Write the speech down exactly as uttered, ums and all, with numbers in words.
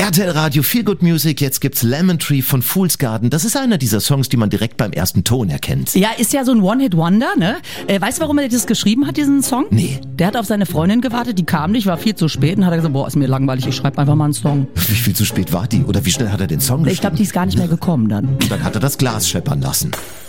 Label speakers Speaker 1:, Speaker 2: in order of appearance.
Speaker 1: R T L Radio Feel Good Music, jetzt gibt's Lemon Tree von Fool's Garden. Das ist einer dieser Songs, die man direkt beim ersten Ton erkennt.
Speaker 2: Ja, ist ja so ein One-Hit-Wonder, ne? Äh, weißt du, warum er das geschrieben hat, diesen Song?
Speaker 1: Nee.
Speaker 2: Der hat auf seine Freundin gewartet, die kam nicht, war viel zu spät und hat gesagt, boah, ist mir langweilig, ich schreibe einfach mal einen Song.
Speaker 1: Wie viel zu spät war die? Oder wie schnell hat er den Song geschrieben?
Speaker 2: Ich glaube, die ist gar nicht mehr gekommen dann.
Speaker 1: Und dann hat er das Glas scheppern lassen.